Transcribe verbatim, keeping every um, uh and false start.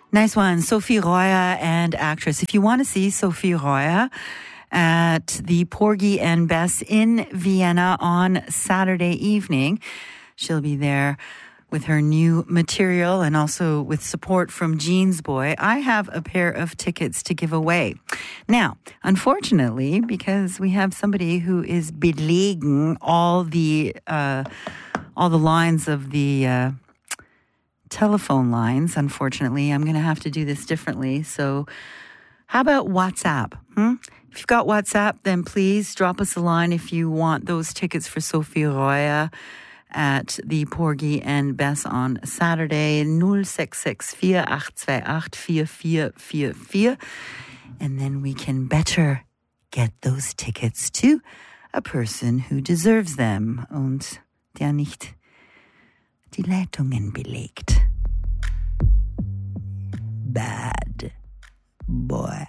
Nice one. Sophie Roya and actress. If you want to see Sophie Roya at the Porgy and Bess in Vienna on Saturday evening, she'll be there with her new material and also with support from Jeans Boy. I have a pair of tickets to give away. Now, unfortunately, because we have somebody who is belegen all the uh, all the lines of the uh, telephone lines, unfortunately, I'm going to have to do this differently. So how about WhatsApp? Hmm? If you've got WhatsApp, then please drop us a line if you want those tickets for Sophie Roya at the Porgy and Bess on Saturday, zero six six four eight two eight four four four four. And then we can better get those tickets to a person who deserves them und der nicht die Leitungen belegt. Bad.